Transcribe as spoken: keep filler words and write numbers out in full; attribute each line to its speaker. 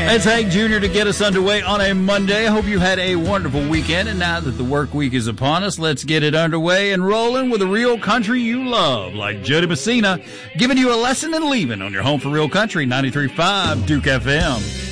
Speaker 1: It's Hank Junior to get us underway on a Monday. I hope you had a wonderful weekend. And now that the work week is upon us, let's get it underway and rolling with the real country you love, like Jody Messina, giving you a lesson in leaving on your home for real country, ninety-three point five Duke F M.